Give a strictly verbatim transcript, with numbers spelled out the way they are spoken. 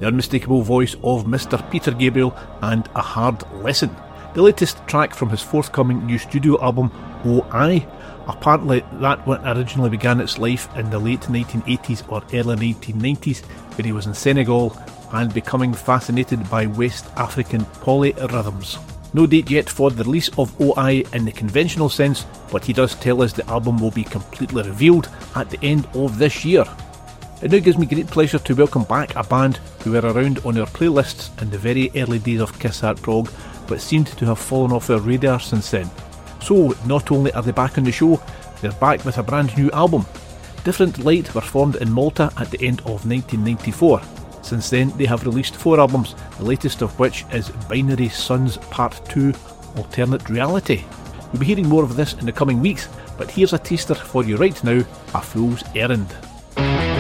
the unmistakable voice of Mister Peter Gabriel, and A Hard Lesson, the latest track from his forthcoming new studio album, O I. Apparently that one originally began its life in the late nineteen eighties or early nineteen nineties when he was in Senegal and becoming fascinated by West African polyrhythms. No date yet for the release of O I in the conventional sense, but he does tell us the album will be completely revealed at the end of this year. It now gives me great pleasure to welcome back a band who were around on our playlists in the very early days of Kiss Art Prog, but seemed to have fallen off our radar since then. So, not only are they back on the show, they're back with a brand new album. Different Light were formed in Malta at the end of nineteen ninety-four. Since then, they have released four albums, the latest of which is Binary Suns Part two, Alternate Reality. We'll be hearing more of this in the coming weeks, but here's a taster for you right now, A Fool's Errand.